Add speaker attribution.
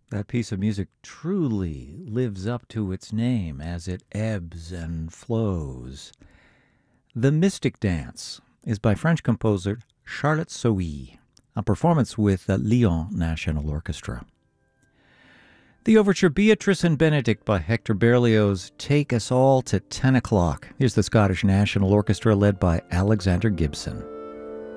Speaker 1: That piece of music truly lives up to its name as it ebbs and flows. The Mystic Dance is by French composer Charlotte Sohi, a performance with the Lyon National Orchestra. The overture Beatrice and Benedict by Hector Berlioz take us all to 10 o'clock. Here's the Scottish National Orchestra led by Alexander Gibson.